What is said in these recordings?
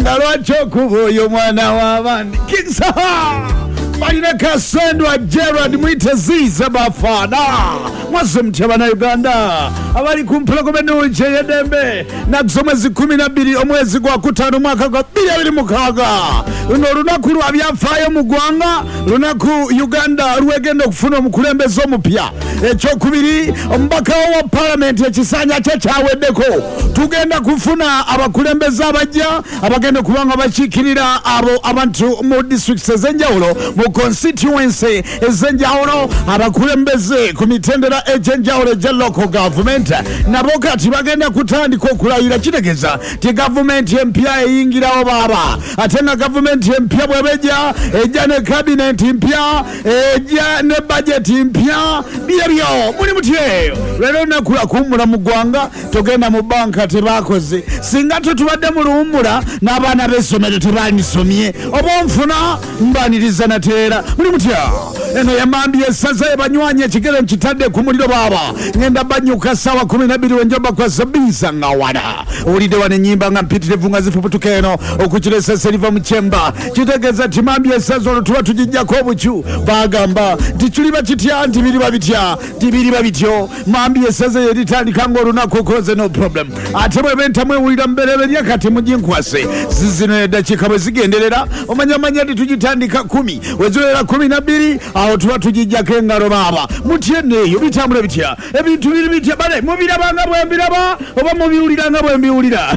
Ngalo chokuboyo mwana w'abandi Kingsaha Balina Kasendwa Gerard Mwiteziza bafana Mwase mchabana Uganda Abali kumpula kumenu uche yedembe Nakso mwezi 12 omwezi kwa kutano mwaka kwa bila mukaga Uno lunaku lwabyafayo mugwanga Lunaku Uganda Ruegendo kufuna mkulembezo mpya Chokubiri mbaka wa parliament ya chisanya chawedeko Tugenda kufuna abakulembeza abajja Abagenda kubanga bachikirira abo abantu mu districts ezenjawulo mu constituency ezenjawulo abakulembeze ku mitendera ejenjawulo je local government nabo kati bagenda kutandika okulayira kitegeza ti government empya eyingirawo baba ate na government empya bwebeja ejja ne cabinet empya ejja ne budget empya byebyo muli mutyeyo lero nakula kumula mu ggwanga togenda mu banka tebakoze singa tutubadde mu luwummula n'abaana b'essomero tebanisomye oba nfuna mbaniriza nateera muli mutya eno yamambye essaza ebanywanyi ekigere nkitadde ku muliro baaba ngenda banyuka ssaawa 12 wenjoba kwa sabisa nga wana owulidde wano ennyimba nga mpitirivu nga zifubutuka eno okukiresa seriva mu kyemba kitegeeza timambye essaza olwo tuba tugijjako obukyu bagamba nti tuliba kitya nti biriba bitya nti biriba bityo mambye essaza yeritandika ng'olunaku koze no problem ate bwebe ntamwewulira mubereberya kati muginkwase zizino eddakiika bwe zigenderera omanyamanya nti tugitandika 10 weziwera 12 awo tuba tugijjako engalo baaba mutye neeyo bitambula bitya ebintu biri bitya bale mubirabanga bwe mbiraba oba mubiwuliranga bwe mbiwulira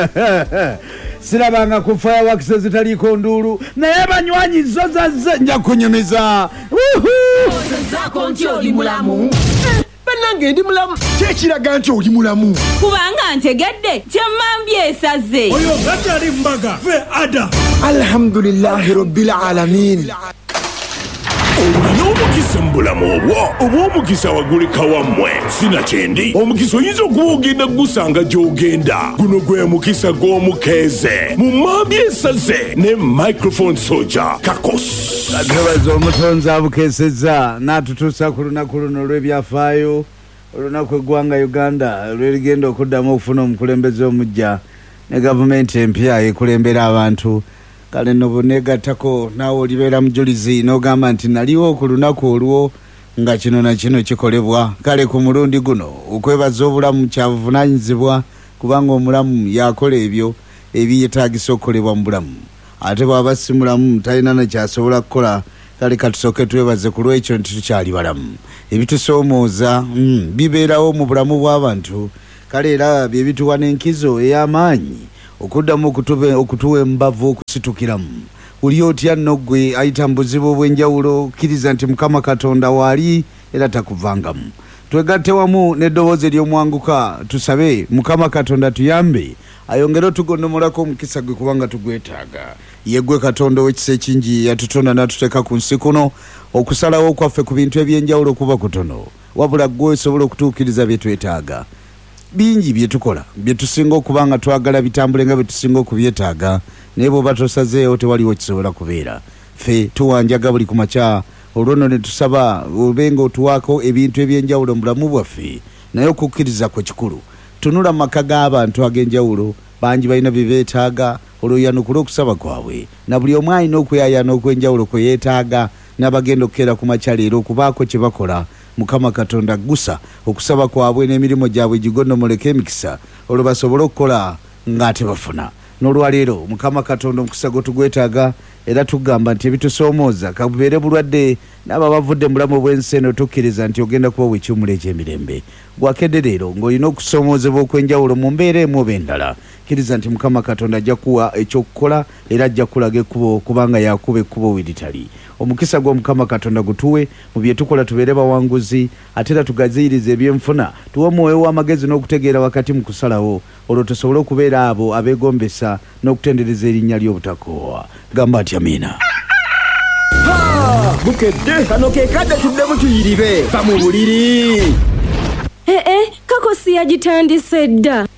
sirabanga ku fireworks ezitaliiko nduulu naye banywanyi zo zazze nja kunyumiza zako nti oli mulamu Banange ndi mulamu kyekiraga nti oli mulamu kubanga ntegedde kyemmambye esaze oyo gatali mbaga fe ada alhamdulillahi rabbil alamin Omukisa mbulamu obwo omukisa wagulika wammwe sinakyendi omukisa oyinza okuba ogenda gusanga gy'ogenda guno gwe mukisa gw'omukeeze mu mambye esaze ne microphone soja kakos Atebaza omutonzi abukeesezza n'atutuusa ku lunaku luno olw'ebyafaayo olunaku eggwanga Uganda lwerigenda okuddamu okufuna omukulembeze omujja ne gavumenti empya ekulembera abantu kale nobo negattako naawe olibeera mujulizi n'ogamba nti naliwo ku lunaku olwo nga kino na kino kikolebwa kale ku mulundi guno okwebaza obulamu kyabuvunaanyizibwa kubanga omulamu yakola ebyo ebyetaagisa okukolebwa mu bulamu ate bw'aba si mulamu talina nakyasobola kukola kale katusooke twebaze ku lwekyo nti tukyali balamu ebitusoomooza bibeerawo mu bulamu bw'abantu kale era bye bituwa n'enkizo ey'amaanyi okuddamu okutuwa embavu okusitukiramu oli otya nno ggwe ayita mu buzibu obw'enjawulo kkiriza nti Mukama Katonda waali era takuvangamu twegatte wamu n'eddoboozi ery'omwanguka tusabe Mukama Katonda tuyambe ayongere otugondomolako omukisa gwe kubanga tugwetaaga yeggwe Katonda ow'ekisa ekingi yatutonda n'atuteeka ku nsi kuno okusalawo kwaffe ku bintu eby'enjawulo kuba kutono wabula ggwe osobola okutuukiriza bye twetaaga bingi byetukola byetusinga okuba nga twagala bitambule nga byetusinga okubyetaaga naye bw'oba tosazeewo tewaliwo kisobola kubeera ffe tuwanjaga buli ku makya olwono ne tusaba obenga otuwaako ebintu eby'enjawulo mu bulamu bwaffe naye okukkiriza kwe kikulu tunula mu maka g'abantu ag'enjawulo bangi balina bye beetaaga olwoyanukula okusaba kwabwe na buli omu alina okweyayaana okw'enjawulo kwe yeetaaga n'abagenda okukeera ku makya leero okubaako kye bakola Mukama Katonda gusa okusaba kwabwe n'emirimu gyabwe gigondomoleka emikisa olwo basobole okukola ng'ate bafuna n'olwaleero Mukama Katonda omukisa gwe tugwetaaga era tugamba nti ebitusoomooza kabubeere bulwadde n'abo bavudde mu bulamu bw'ensi eno tukkiriza nti ogenda kuba ekyumula eky'emirembe gwakedde leero ng'olina okusoomoozebwa okw'enjawulo mu mbeera emu oba endala kkiriza nti Mukama Katonda ajja kuwa ekyokukola era ajja kulaga ekkubo kubanga yakuba ekkubo weritali omukisa gw'Omukama Katonda gutuwe mu bye tukola tubeere bawanguzi ate era tugaziyiriza ebyenfuna tuwe omwoyo w'amagezi n'okutegeera wakati mu kusalawo olwo tusobole okubeera abo abeegombesa n'okutendereza erinnya ly'obutakoowa gamba ati amiina bukedde kano ke kadde tuddemu tuyiribe va mu buliri kakosi yagitandise dda